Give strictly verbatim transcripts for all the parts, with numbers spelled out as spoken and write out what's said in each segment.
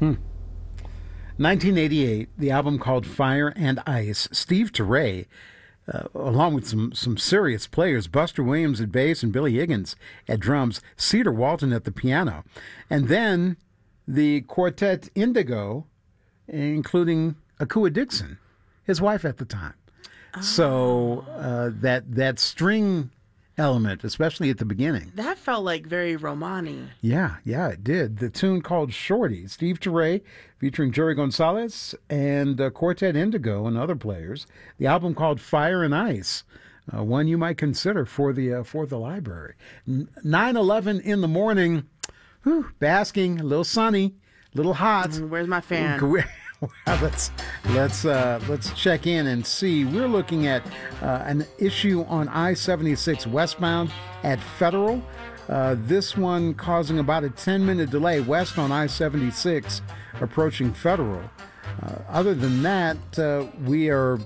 nineteen eighty-eight, the album called Fire and Ice. Steve Turre, uh, along with some, some serious players, Buster Williams at bass and Billy Higgins at drums, Cedar Walton at the piano. And then the quartet Indigo, including Akua Dixon, his wife at the time. Oh. So uh, that that string element, especially at the beginning. That felt like very Romani. Yeah, yeah, it did. The tune called Shorty, Steve Turre featuring Jerry Gonzalez and uh, Quartet Indigo and other players. The album called Fire and Ice, uh, one you might consider for the uh, for the library. nine eleven in the morning, whew, basking, a little sunny, a little hot. Mm, where's my fan? Well, let's let's uh, let's check in and see. We're looking at uh, an issue on I seventy-six westbound at Federal. Uh, this one causing about a ten-minute delay west on I seventy-six approaching Federal. Uh, other than that, uh, we are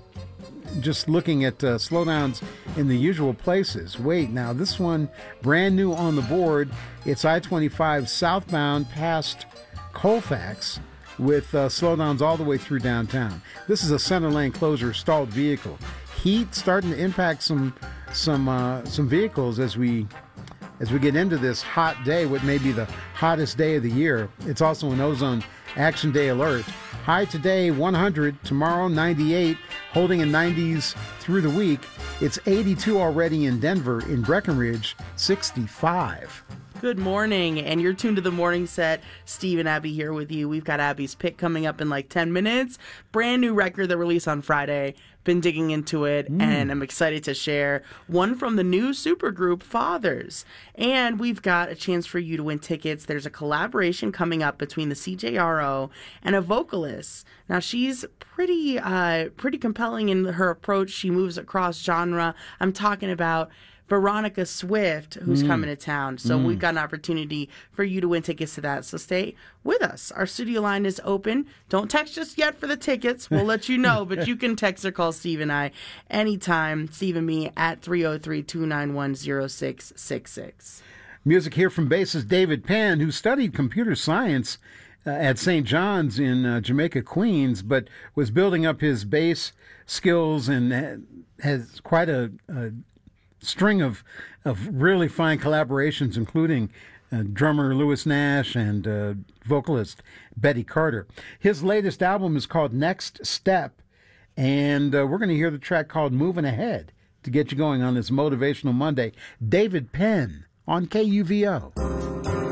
just looking at uh, slowdowns in the usual places. Wait, now this one brand new on the board. It's I twenty-five southbound past Colfax, with uh, slowdowns all the way through downtown. This is a center lane closure stalled vehicle. Heat starting to impact some some uh, some vehicles as we as we get into this hot day, what may be the hottest day of the year. It's also an ozone action day alert. High today one hundred, tomorrow ninety-eight, holding in nineties through the week. It's eighty-two already in Denver. In Breckenridge, sixty-five. Good morning, and you're tuned to the morning set. Steve and Abby here with you. We've got Abby's pick coming up in like ten minutes. Brand new record that released on Friday. Been digging into it, mm. and I'm excited to share one from the new supergroup Fathers. And we've got a chance for you to win tickets. There's a collaboration coming up between the C J R O and a vocalist. Now, she's pretty, uh, pretty compelling in her approach. She moves across genre. I'm talking about Veronica Swift, who's mm. coming to town. So mm. we've got an opportunity for you to win tickets to that. So stay with us. Our studio line is open. Don't text us yet for the tickets. We'll let you know, but you can text or call Steve and I anytime, Steve and me, at three oh three, two nine one, oh six six six. Music here from bassist David Penn, who studied computer science uh, at Saint John's in uh, Jamaica, Queens, but was building up his bass skills and has quite a... a string of of really fine collaborations, including uh, drummer Lewis Nash and uh, vocalist Betty Carter. His latest album is called Next Step, and uh, we're going to hear the track called Moving Ahead to get you going on this Motivational Monday. David Penn on K U V O.